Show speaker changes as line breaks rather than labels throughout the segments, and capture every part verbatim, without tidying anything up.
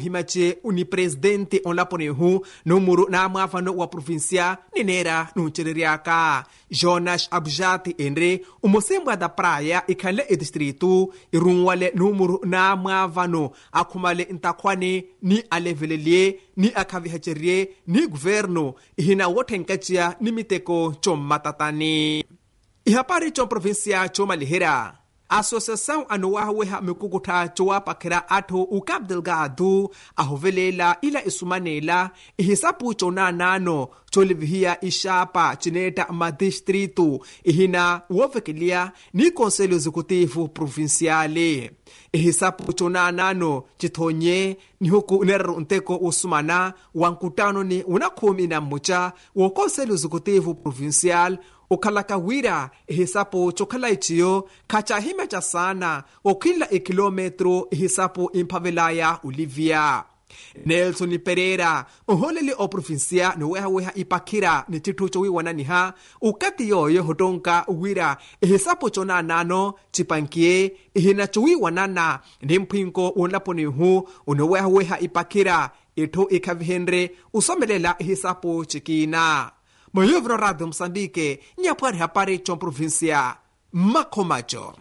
himache uni presidente onlapone hu numuru na mwafano wa provincia ninera nunchereriaka Jonas Abjati enre umosembwa da praia ikale e distritu irunwale numuru na mwafano akumale intakwane ni alevelelie ni akavihacherie ni governo ihina wotenkachia ni miteko chommatatani ihapari chom provincia chomalihera Associação anuaweha mikukuta chowa pakira ato u Cabo Delgado ahovelela ila isumanela ihisapu chona nano cholivihia ishapa chineta madistritu ihina uovekelia ni Conselho Executivo Provinciale ihisapu chona nano chithonye ni huku neru nteko usumana wankutano ni unakumi na mocha wa Conselho Executivo Provincial ukalaka wira hisapo chokala ichiyo kacha hime cha sana okila ikilometro hisapo impavelaya Olivia Nelson Pereira uholeli o provincia ni weha weha ipakira ni chitucho wiwananiha ukati yoyo hodonka wira hisapo chona nano chipankie hina chui wanana ni mpinko unlaponi hu uneweha weha ipakira ito ikavihenre usomelela hisapo chikina Moyovro Radio Msambike, nyapari hapari chom provincia Makomacho.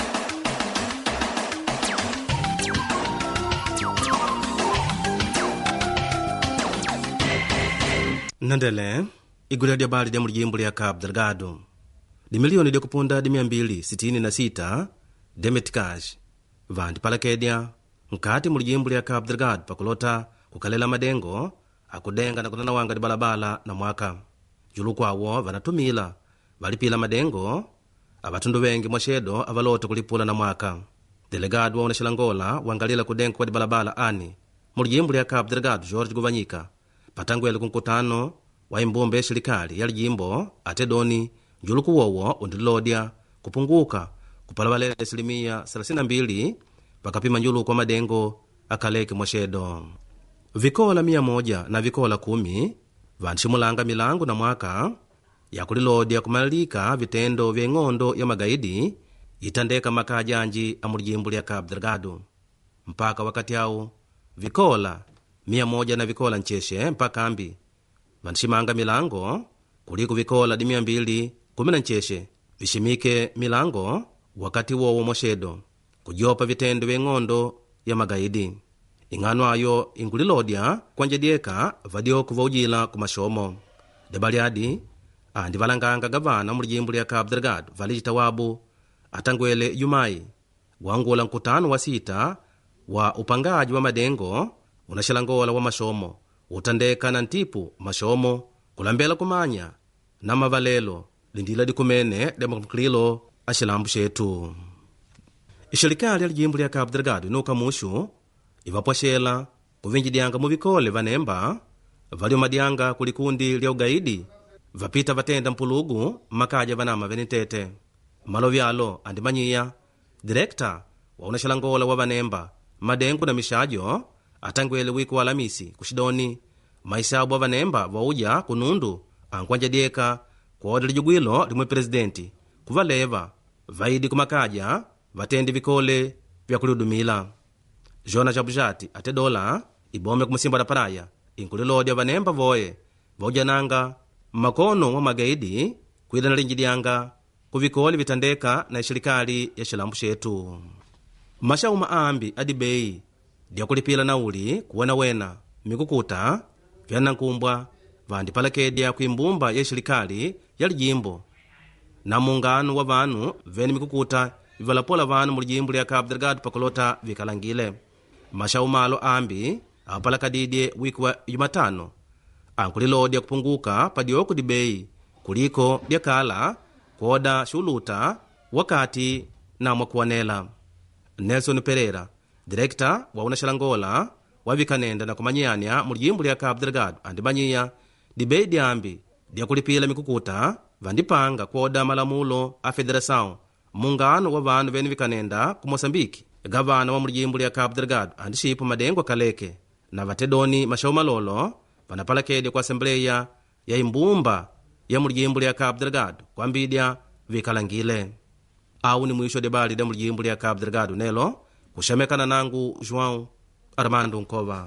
Nandele, igula dia bali dia mujimbo ya Cabo Delgado. Di milioni dia kupunda di mia mbili sitini na sita demetikash. Vandi palakedia, mkati mujimbo ya Cabo Delgado pakulota kukalela madengo, akudenga na kunana wanga di balabala na mwaka. Julu kwawo vanatumila valipila madengo abatundu bengi mwashedo avalota kulipula na mwaka delegado wa unashilangola wangalila kudenga kwa dibalabala ani mulijimbo lya Cabo Delgado George Guvanyika patangwele kunkutano wa imbumbe ya shirikali ya lijimbo atedoni julu kuwowo undilodia kupunguka kupalabalele asilimia thelathini na mbili pakapima njulu kwa madengo akaleke mwashedo vikola mia moja na vikola kumi vanshimulanga milango na mwaka ya kulilodia kumalika vitendo vya ng'ondo ya magaidi itandeka makajanji amulijimbo lya Cabo Delgado mpaka wakati hao vikola mia moja na vikola ncheshe mpaka ambi vanshimanga milango kuliko vikola di mia mbili kumi na ncheshe vishimike milango wakati wowo moshedo kujopa vitendo vya ng'ondo ya magaidi ingano ayo ingulilodia kwanjedieka vadio kuvaujila kumashomo debaliadi andi valanganga gavana mulijimbo lya Cabo Delgado valijita wabu atangwele yumai wangula nkutano wa sita wa upangaji wa madengo unashilangola wa mashomo utandeka na ntipu mashomo kulambela kumanya na mavalelo lindila dikumene demokraklilo ashilambu shetu ishirikali ya lijimbo lya Cabo Delgado inuka mushu ivapwashela kuvinjidianga muvikole vanemba valio madianga kulikundi lya ugaidi vapita vatenda mpulugu makaja vanama venitete malo vyalo andimanyiya direkta wa unashalangola wa vanemba madengu na mishajo atangwele wiku wa Alamisi kushidoni maisabu wa vanemba vauja kunundu ankwanja kwa lijugwilo limwe presidenti kuvaleva vaidi kumakaja vatendi vikole vya kuludumila Jonas Abjati atedola ibome kumusimba da paraya inkulilodia vanemba voye vaujananga makono wa magaidi kuida na linjidianga kuvikoli vitandeka na shirikali ya shilambu shetu mashauma ambi adibei dia kulipila nauli kuwena wena mikukuta vyana nkumbwa vandi palakedia kuimbumba ya shirikali ya lijimbo na muungano wa vanu veni mikukuta vivalapola vanu mulijimbo lya Cabo Delgado pakulota vikalangile mashaumalo ambi apalakadidye wiki wa Jumatano ankulilodia kupunguka padioku dibei kuliko dyakala koda shuluta wakati na mwakuwanela Nelson Pereira direkta wa unashalangola wavikanenda na kumanyanya mulijimbo lya Cabo Delgado andimanyiya dibei dyambi dyakulipila mikukuta vandipanga koda malamulo a federação muungano wa vanu veni vikanenda ku Mosambiki gavana wa mulijimbo lya Cabo Delgado andishipo madengo kaleke na vatedoni mashau malolo vanapalakedya kwa assembleia ya imbumba ya mulijimbo lya Cabo Delgado kwambidya vikalangile au ni mwisho debali da mulijimbo lya Cabo Delgado nelo kushamekana nangu João Armando Nkova.